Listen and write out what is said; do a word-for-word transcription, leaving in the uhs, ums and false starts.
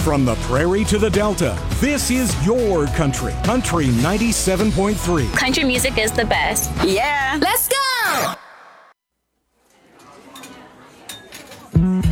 From the prairie to the Delta, this is your country. Country ninety-seven point three. Country music is the best. Yeah. Let's go!